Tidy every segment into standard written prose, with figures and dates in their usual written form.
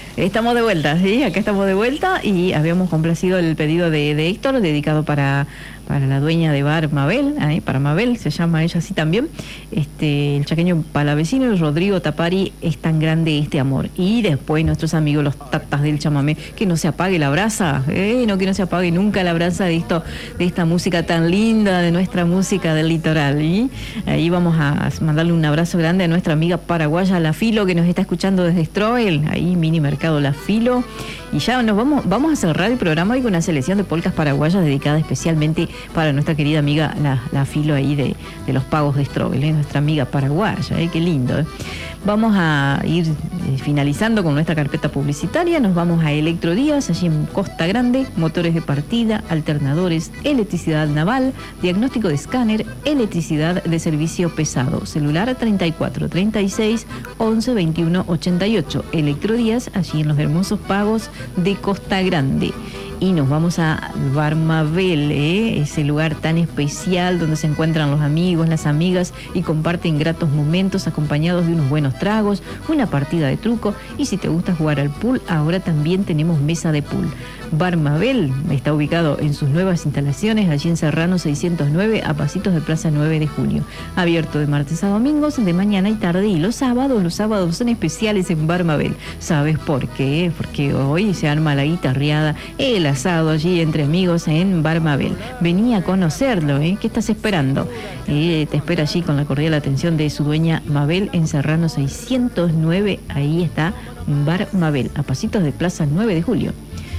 Estamos de vuelta, sí, acá estamos de vuelta y habíamos complacido el pedido de Héctor, dedicado para la dueña de bar Mabel, para Mabel, se llama ella así también, el chaqueño palavecino, Rodrigo Tapari, Es tan grande este amor. Y después nuestros amigos los tatas del chamamé, que no se apague la brasa, que no se apague nunca la brasa de esta música tan linda, de nuestra música del litoral. Y ahí vamos a mandarle un abrazo grande a nuestra amiga paraguaya La Filo, que nos está escuchando desde Strobel, ahí mini mercado La Filo. Y ya vamos a cerrar el programa hoy con una selección de polcas paraguayas dedicada especialmente para nuestra querida amiga la Filo ahí de los pagos de Strobel, nuestra amiga paraguaya, qué lindo. Vamos a ir finalizando con nuestra carpeta publicitaria. Nos vamos a Electrodías, allí en Costa Grande, motores de partida, alternadores, electricidad naval, diagnóstico de escáner, electricidad de servicio pesado, celular 34 36 11 21 88. Electrodías, allí en los hermosos pagos de Costa Grande. Y nos vamos a Bar Mabel, ese lugar tan especial donde se encuentran los amigos, las amigas y comparten gratos momentos acompañados de unos buenos tragos, una partida de truco, y si te gusta jugar al pool, ahora también tenemos mesa de pool. Bar Mabel está ubicado en sus nuevas instalaciones allí en Serrano 609, a pasitos de Plaza 9 de Julio. Abierto de martes a domingos, de mañana y tarde, y los sábados son especiales en Bar Mabel. ¿Sabes por qué? Porque hoy se arma la guitarreada, el asado allí entre amigos en Bar Mabel. Vení a conocerlo, ¿qué estás esperando? Te espera allí con la cordial atención de su dueña Mabel en Serrano 609, ahí está Bar Mabel, a pasitos de Plaza 9 de Julio.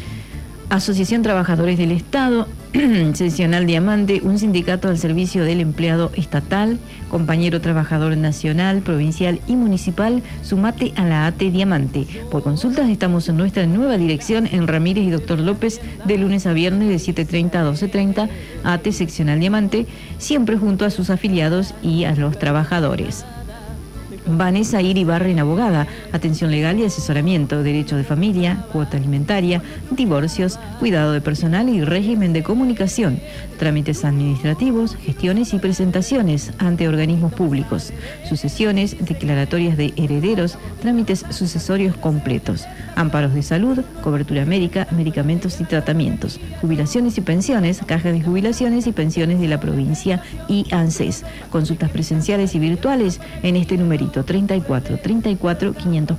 Asociación Trabajadores del Estado, Seccional Diamante, un sindicato al servicio del empleado estatal, compañero trabajador nacional, provincial y municipal, sumate a la AT Diamante. Por consultas estamos en nuestra nueva dirección en Ramírez y Doctor López, de lunes a viernes de 7:30 a 12:30, AT Seccional Diamante, siempre junto a sus afiliados y a los trabajadores. Vanessa Iribarren, abogada, atención legal y asesoramiento, derecho de familia, cuota alimentaria, divorcios, cuidado de personal y régimen de comunicación, trámites administrativos, gestiones y presentaciones ante organismos públicos, sucesiones, declaratorias de herederos, trámites sucesorios completos, amparos de salud, cobertura médica, medicamentos y tratamientos, jubilaciones y pensiones, caja de jubilaciones y pensiones de la provincia y ANSES, consultas presenciales y virtuales en este numerito 34 34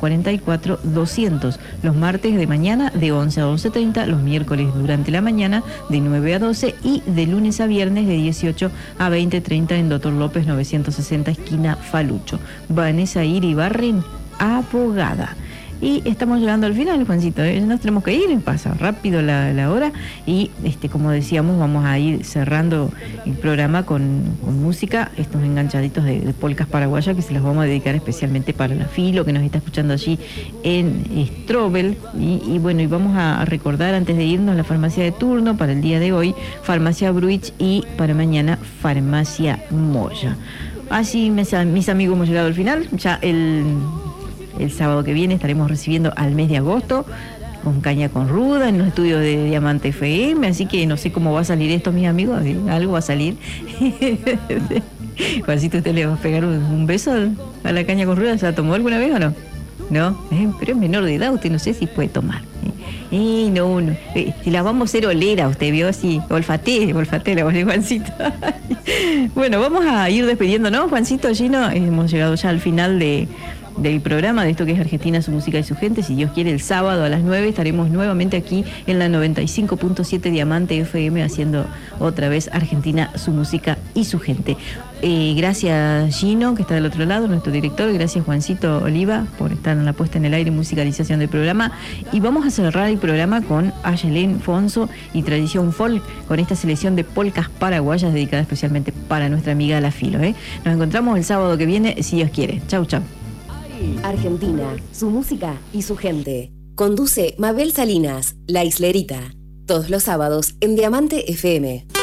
544 200, los martes de mañana de 11 a 11:30, los miércoles durante la mañana de 9 a 12 y de lunes a viernes de 18 a 20:30 en Doctor López 960 esquina Falucho. Vanessa Iribarren, abogada. Y estamos llegando al final, Juancito, nos tenemos que ir, pasa rápido la hora y como decíamos, vamos a ir cerrando el programa con música, estos enganchaditos de polcas paraguayas que se las vamos a dedicar especialmente para la Filo, que nos está escuchando allí en Strobel. Y bueno, y vamos a recordar antes de irnos la farmacia de turno para el día de hoy, Farmacia Bruich, y para mañana Farmacia Moya. Así, mis amigos, hemos llegado al final. Ya el sábado que viene estaremos recibiendo al mes de agosto con Caña con Ruda en los estudios de Diamante FM, así que no sé cómo va a salir esto, mis amigos, algo va a salir. Juancito, ¿usted le va a pegar un beso a la Caña con Ruda? ¿Se la tomó alguna vez o no? No, pero es menor de edad, usted no sé si puede tomar. No, si la vamos a hacer olera, usted vio, así, olfatee la voz de Juancito. Bueno, vamos a ir despidiéndonos, Juancito, Gino, hemos llegado ya al final del programa de esto que es Argentina, su música y su gente. Si Dios quiere, el sábado a las 9 estaremos nuevamente aquí en la 95.7 Diamante FM haciendo otra vez Argentina, su música y su gente. Gracias, Gino, que está del otro lado, nuestro director. Gracias, Juancito Oliva, por estar en la puesta en el aire y musicalización del programa. Y vamos a cerrar el programa con Ayelén Fonso y Tradición Folk, con esta selección de polcas paraguayas dedicada especialmente para nuestra amiga La Filo. Nos encontramos el sábado que viene, si Dios quiere. Chau, chau. Argentina, su música y su gente. Conduce Mabel Salinas, La Islerita. Todos los sábados en Diamante FM.